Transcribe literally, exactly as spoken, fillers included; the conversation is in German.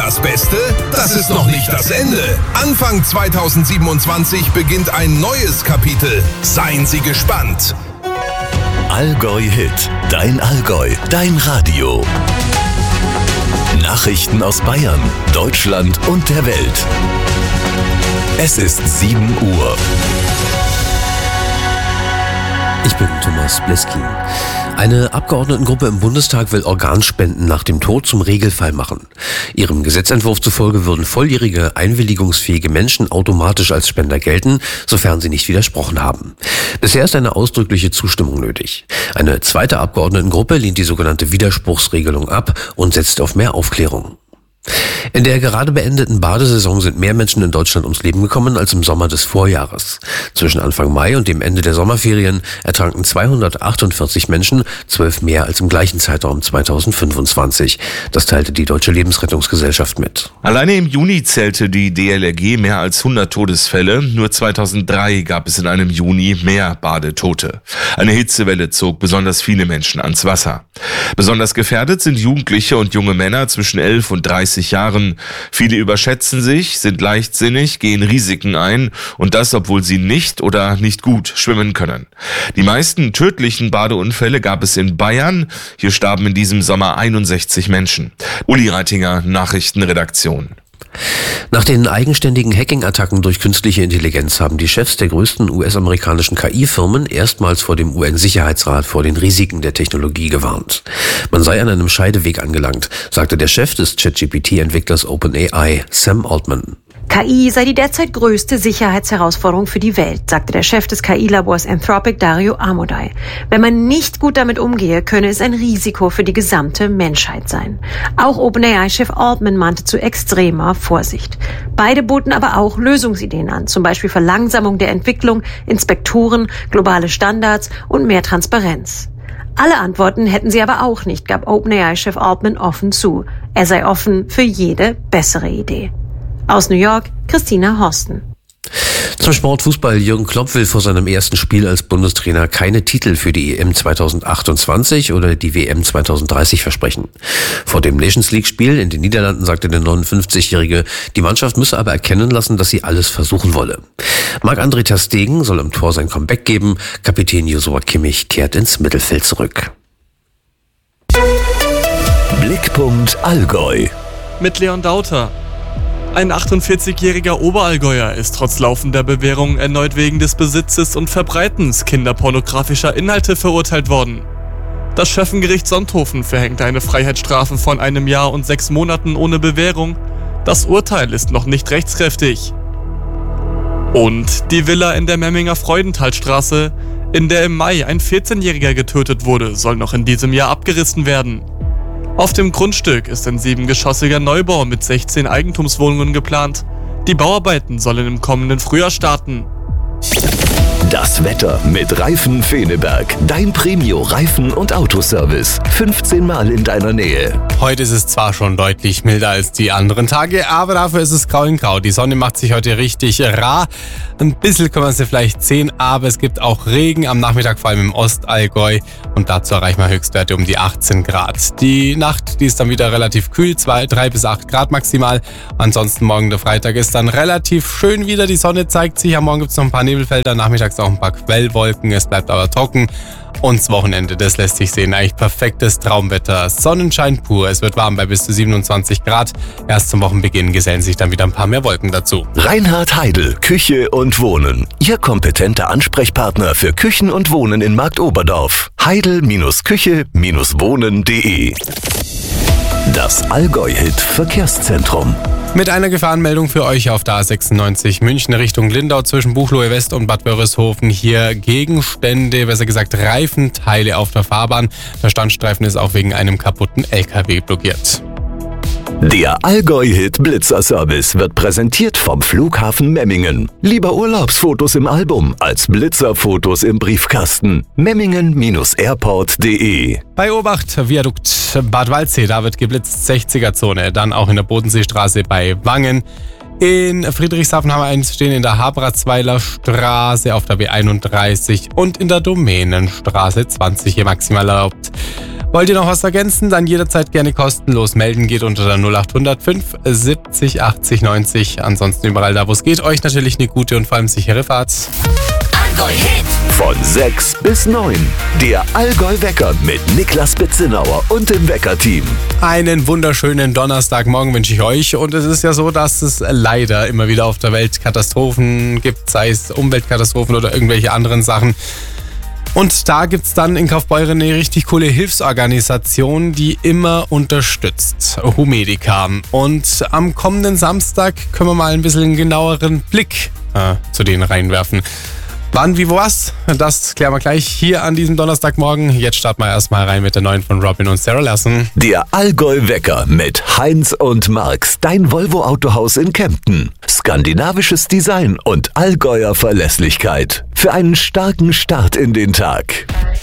das Beste? Das ist noch nicht das Ende. Anfang zweitausendsiebenundzwanzig beginnt ein neues Kapitel. Seien Sie gespannt. Allgäu Hit. Dein Allgäu. Dein Radio. Nachrichten aus Bayern, Deutschland und der Welt. Es ist sieben Uhr. Ich bin Thomas Bliskin. Eine Abgeordnetengruppe im Bundestag will Organspenden nach dem Tod zum Regelfall machen. Ihrem Gesetzentwurf zufolge würden volljährige, einwilligungsfähige Menschen automatisch als Spender gelten, sofern sie nicht widersprochen haben. Bisher ist eine ausdrückliche Zustimmung nötig. Eine zweite Abgeordnetengruppe lehnt die sogenannte Widerspruchsregelung ab und setzt auf mehr Aufklärung. In der gerade beendeten Badesaison sind mehr Menschen in Deutschland ums Leben gekommen als im Sommer des Vorjahres. Zwischen Anfang Mai und dem Ende der Sommerferien ertranken zweihundertachtundvierzig Menschen, zwölf mehr als im gleichen Zeitraum zweitausendfünfundzwanzig. Das teilte die Deutsche Lebensrettungsgesellschaft mit. Alleine im Juni zählte die D L R G mehr als hundert Todesfälle. Nur zweitausenddrei gab es in einem Juni mehr Badetote. Eine Hitzewelle zog besonders viele Menschen ans Wasser. Besonders gefährdet sind Jugendliche und junge Männer zwischen elf und dreißig Jahren. Viele überschätzen sich, sind leichtsinnig, gehen Risiken ein und das, obwohl sie nicht oder nicht gut schwimmen können. Die meisten tödlichen Badeunfälle gab es in Bayern. Hier starben in diesem Sommer einundsechzig Menschen. Uli Reitinger, Nachrichtenredaktion. Nach den eigenständigen Hacking-Attacken durch künstliche Intelligenz haben die Chefs der größten U S-amerikanischen K I-Firmen erstmals vor dem U N-Sicherheitsrat vor den Risiken der Technologie gewarnt. Man sei an einem Scheideweg angelangt, sagte der Chef des ChatGPT-Entwicklers OpenAI, Sam Altman. K I sei die derzeit größte Sicherheitsherausforderung für die Welt, sagte der Chef des K I-Labors Anthropic, Dario Amodei. Wenn man nicht gut damit umgehe, könne es ein Risiko für die gesamte Menschheit sein. Auch OpenAI-Chef Altman mahnte zu extremer Vorsicht. Beide boten aber auch Lösungsideen an, zum Beispiel Verlangsamung der Entwicklung, Inspektoren, globale Standards und mehr Transparenz. Alle Antworten hätten sie aber auch nicht, gab OpenAI-Chef Altman offen zu. Er sei offen für jede bessere Idee. Aus New York, Christina Horsten. Zum Sport Fußball. Jürgen Klopp will vor seinem ersten Spiel als Bundestrainer keine Titel für die E M zweitausendachtundzwanzig oder die W M zweitausenddreißig versprechen. Vor dem Nations League-Spiel in den Niederlanden sagte der neunundfünfzigjährige, die Mannschaft müsse aber erkennen lassen, dass sie alles versuchen wolle. Marc-André ter Stegen soll im Tor sein Comeback geben. Kapitän Joshua Kimmich kehrt ins Mittelfeld zurück. Blickpunkt Allgäu. Mit Leon Dauter. Ein achtundvierzigjähriger Oberallgäuer ist trotz laufender Bewährung erneut wegen des Besitzes und Verbreitens kinderpornografischer Inhalte verurteilt worden. Das Schöffengericht Sonthofen verhängte eine Freiheitsstrafe von einem Jahr und sechs Monaten ohne Bewährung. Das Urteil ist noch nicht rechtskräftig. Und die Villa in der Memminger Freudenthalstraße, in der im Mai ein vierzehnjähriger getötet wurde, soll noch in diesem Jahr abgerissen werden. Auf dem Grundstück ist ein siebengeschossiger Neubau mit sechzehn Eigentumswohnungen geplant. Die Bauarbeiten sollen im kommenden Frühjahr starten. Das Wetter mit Reifen Feneberg. Dein Premio-Reifen- und Autoservice. fünfzehn Mal in deiner Nähe. Heute ist es zwar schon deutlich milder als die anderen Tage, aber dafür ist es grau in grau. Die Sonne macht sich heute richtig rar. Ein bisschen kann man sie vielleicht sehen, aber es gibt auch Regen am Nachmittag, vor allem im Ostallgäu. Und dazu erreicht man Höchstwerte um die achtzehn Grad. Die Nacht, die ist dann wieder relativ kühl, zwei, drei bis acht Grad maximal. Ansonsten morgen der Freitag ist dann relativ schön wieder. Die Sonne zeigt sich. Am Morgen gibt es noch ein paar Nebelfelder, nachmittags auch ein paar Quellwolken. Es bleibt aber trocken. Und das Wochenende, das lässt sich sehen. Eigentlich perfektes Traumwetter. Sonnenschein pur. Es wird warm bei bis zu siebenundzwanzig Grad. Erst zum Wochenbeginn gesellen sich dann wieder ein paar mehr Wolken dazu. Reinhard Heidel, Küche und Wohnen. Ihr kompetenter Ansprechpartner für Küchen und Wohnen in Marktoberdorf. Heidel-Küche Wohnen punkt de. Das Allgäu-Hit Verkehrszentrum. Mit einer Gefahrenmeldung für euch auf der A sechsundneunzig München Richtung Lindau zwischen Buchloe West und Bad Wörishofen. Hier Gegenstände, besser gesagt Reifenteile auf der Fahrbahn. Der Standstreifen ist auch wegen einem kaputten L K W blockiert. Der Allgäu-Hit Blitzer-Service wird präsentiert vom Flughafen Memmingen. Lieber Urlaubsfotos im Album als Blitzerfotos im Briefkasten. Memmingen Airport punkt de. Bei Obacht, Viadukt Bad Waldsee, da wird geblitzt, sechziger Zone. Dann auch in der Bodenseestraße bei Wangen. In Friedrichshafen haben wir eins stehen in der Habratsweiler Straße auf der B einunddreißig und in der Domänenstraße zwanzig hier maximal erlaubt. Wollt ihr noch was ergänzen? Dann jederzeit gerne kostenlos melden. Geht unter der null acht null null fünf siebzig achtzig neunzig. Ansonsten überall da, wo es geht. Euch natürlich eine gute und vor allem sichere Fahrt. Allgäu Hit. Von sechs bis neun. Der Allgäu-Wecker mit Niklas Bitzenauer und dem Wecker-Team. Einen wunderschönen Donnerstagmorgen wünsche ich euch. Und es ist ja so, dass es leider immer wieder auf der Welt Katastrophen gibt, sei es Umweltkatastrophen oder irgendwelche anderen Sachen. Und da gibt es dann in Kaufbeuren eine richtig coole Hilfsorganisation, die immer unterstützt. Humedica. Und am kommenden Samstag können wir mal ein bisschen einen genaueren Blick äh, zu denen reinwerfen. Wann, wie, wo, was? Das klären wir gleich hier an diesem Donnerstagmorgen. Jetzt starten wir erstmal rein mit der neuen von Robin und Sarah Lassen. Der Allgäu-Wecker mit Heinz und Marx, dein Volvo-Autohaus in Kempten. Skandinavisches Design und Allgäuer Verlässlichkeit. Für einen starken Start in den Tag.